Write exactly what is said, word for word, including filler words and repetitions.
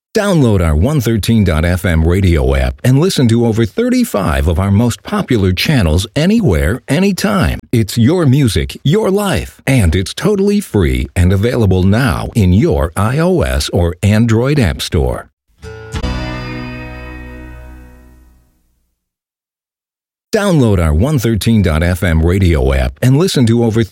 Download our one thirteen dot f m radio app and listen to over thirty-five of our most popular channels anywhere, anytime. It's your music, your life, and it's totally free and available now in your iOS or Android app store. Download our one thirteen dot f m radio app and listen to over